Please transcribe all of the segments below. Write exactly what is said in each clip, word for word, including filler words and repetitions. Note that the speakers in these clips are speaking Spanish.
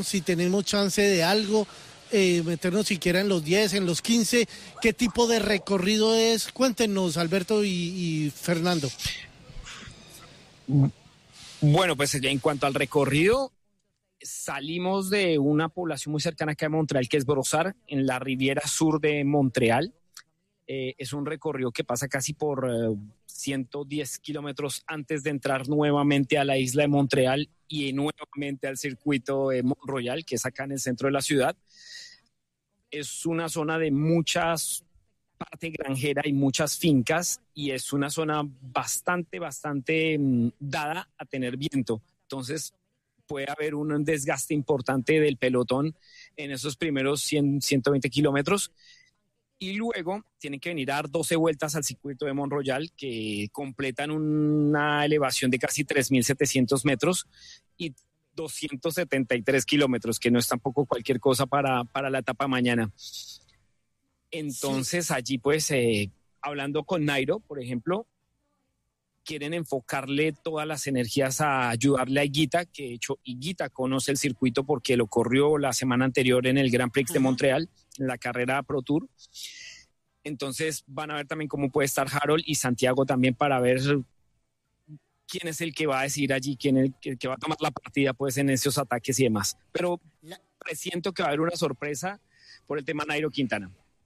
si tenemos chance de algo, eh, meternos siquiera en los diez, en los quince, ¿qué tipo de recorrido es? Cuéntenos, Alberto y, y Fernando. Bueno, pues en cuanto al recorrido, salimos de una población muy cercana acá de Montreal, que es Brossard, en la riviera sur de Montreal. Eh, es un recorrido que pasa casi por eh, ciento diez kilómetros antes de entrar nuevamente a la isla de Montreal y nuevamente al circuito de Mont-Royal, que es acá en el centro de la ciudad. Es una zona de muchas parte granjera y muchas fincas, y es una zona bastante, bastante mmm, dada a tener viento. Entonces puede haber un desgaste importante del pelotón en esos primeros cien, ciento veinte kilómetros. Y luego tienen que venir a dar doce vueltas al circuito de Mont-Royal, que completan una elevación de casi tres mil setecientos metros y doscientos setenta y tres kilómetros, que no es tampoco cualquier cosa para, para la etapa mañana. Entonces sí. allí pues, eh, hablando con Nairo, por ejemplo, quieren enfocarle todas las energías a ayudarle a Higuita, que de hecho Higuita conoce el circuito porque lo corrió la semana anterior en el Grand Prix uh-huh. de Montreal, en la carrera Pro Tour. Entonces van a ver también cómo puede estar Harold y Santiago también, para ver quién es el que va a decir allí, quién es el que va a tomar la partida pues en esos ataques y demás. Pero presiento que va a haber una sorpresa por el tema Nairo Quintana.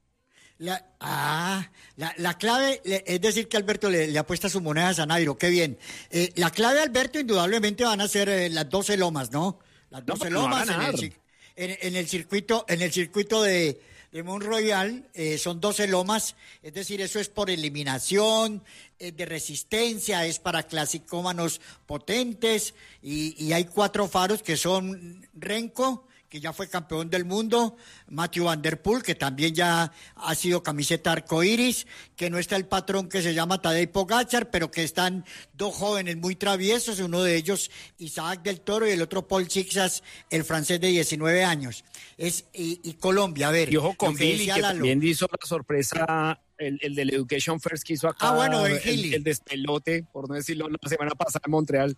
La, ah, la, la clave, es decir, que Alberto le, le apuesta sus monedas a Nairo, qué bien. Eh, la clave, Alberto, indudablemente van a ser eh, las doce lomas, ¿no? Las doce no, lomas no en, el, en, en el circuito, en el circuito de, de Mont-Royal, eh, son doce lomas, es decir, eso es por eliminación, eh, de resistencia, es para clasicómanos potentes, y, y hay cuatro faros que son Renko, que ya fue campeón del mundo, Mathieu Van Der Poel, que también ya ha sido camiseta arcoíris, que no está el patrón que se llama Tadej Pogačar, pero que están dos jóvenes muy traviesos, uno de ellos Isaac del Toro y el otro Paul Sixas, el francés de diecinueve años. Es, y, y Colombia, a ver. Y ojo con que Billy, que Lalo. También hizo la sorpresa, el, el del Education First que hizo acá, ah, bueno, el, el despelote, por no decirlo, la semana pasada en Montreal.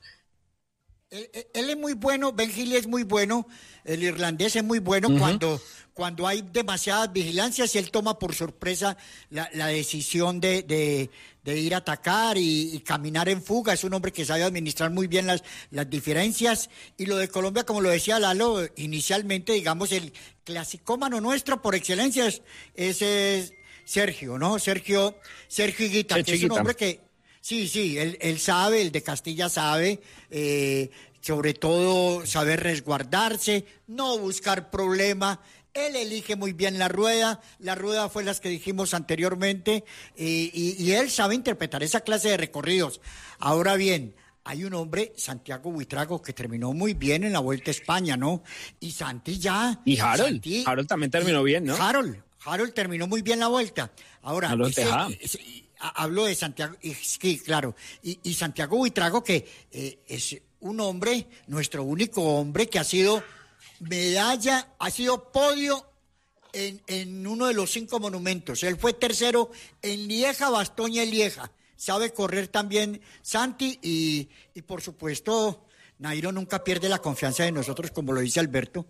Él, él es muy bueno, Ben Healy es muy bueno, el irlandés es muy bueno uh-huh. cuando, cuando hay demasiadas vigilancias y él toma por sorpresa la, la decisión de, de, de ir a atacar y, y caminar en fuga. Es un hombre que sabe administrar muy bien las, las diferencias. Y lo de Colombia, como lo decía Lalo, inicialmente, digamos, el clasicómano nuestro por excelencia es, es, es Sergio, ¿no? Sergio, Sergio Higuita, que es un hombre que... Sí, sí, él, él sabe, el de Castilla sabe, eh, sobre todo saber resguardarse, no buscar problema. Él elige muy bien la rueda, la rueda fue las que dijimos anteriormente, eh, y, y él sabe interpretar esa clase de recorridos. Ahora bien, hay un hombre, Santiago Buitrago, que terminó muy bien en la Vuelta a España, ¿no? Y Santi ya... Y Harold, Santi, Harold también terminó bien, ¿no? Harold, Harold terminó muy bien la Vuelta. Ahora, ese, ese, hablo de Santiago, sí, claro, y, y Santiago Buitrago, que eh, es un hombre, nuestro único hombre que ha sido medalla, ha sido podio en, en uno de los cinco monumentos. Él fue tercero en Lieja, Bastoña y Lieja. Sabe correr también Santi y, y por supuesto, Nairo nunca pierde la confianza de nosotros, como lo dice Alberto.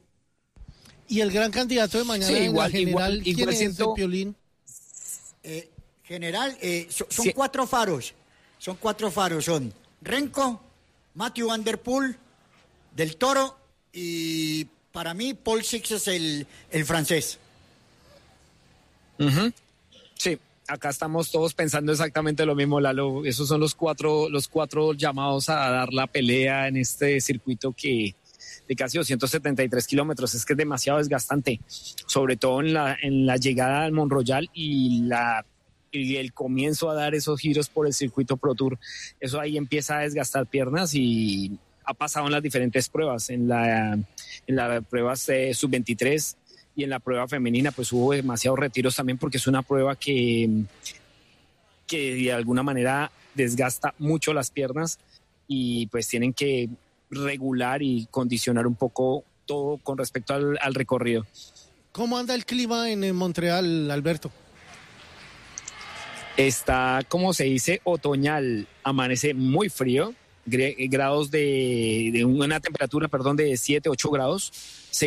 Y el gran candidato de mañana, sí, igual, en la general, igual, ¿quién igual es siento... el Piolín? Eh, general, eh, so, son sí. cuatro faros, son cuatro faros, son Renko, Mathieu Van Der Poel, Del Toro y para mí Paul Sixas, el, el francés. Uh-huh. Sí, acá estamos todos pensando exactamente lo mismo, Lalo. Esos son los cuatro, los cuatro llamados a dar la pelea en este circuito que de casi doscientos setenta y tres kilómetros, es que es demasiado desgastante, sobre todo en la, en la llegada al Mont-Royal y, la, y el comienzo a dar esos giros por el circuito Pro Tour. Eso ahí empieza a desgastar piernas y ha pasado en las diferentes pruebas, en la, en la prueba eh, sub veintitrés y en la prueba femenina pues hubo demasiados retiros también, porque es una prueba que, que de alguna manera desgasta mucho las piernas y pues tienen que regular y condicionar un poco todo con respecto al, al recorrido. ¿Cómo anda el clima en Montreal, Alberto? Está, como se dice, otoñal. Amanece muy frío, grados de, de una temperatura, perdón, de siete, ocho grados.